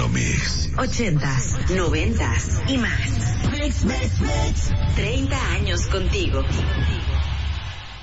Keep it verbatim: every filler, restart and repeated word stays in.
Latino Mix. Ochentas, noventas y más. Mix, mix, mix. Treinta años contigo.